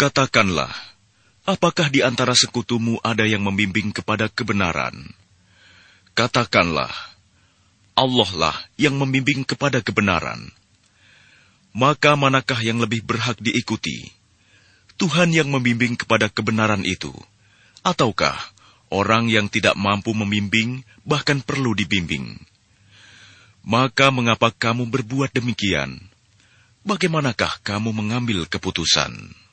Katakanlah, apakah di antara sekutumu ada yang membimbing kepada kebenaran? Katakanlah, Allah lah yang membimbing kepada kebenaran. Maka manakah yang lebih berhak diikuti? Tuhan yang membimbing kepada kebenaran itu, ataukah orang yang tidak mampu membimbing, bahkan perlu dibimbing? Maka mengapa kamu berbuat demikian? Bagaimanakah kamu mengambil keputusan?